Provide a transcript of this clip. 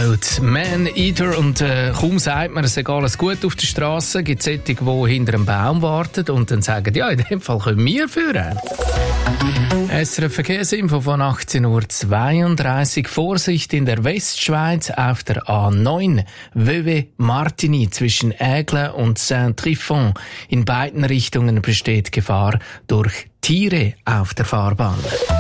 Road, Man-Eater, und kaum sagt man, es ist alles gut auf der Straße, gibt es solche, die hinter einem Baum warten und dann sagen, ja, in dem Fall können wir führen. SRF Verkehrsinfo von 18:32 Uhr. Vorsicht in der Westschweiz auf der A9 Vevey-Martigny zwischen Aigle und Saint-Trifon. In beiden Richtungen besteht Gefahr durch Tiere auf der Fahrbahn.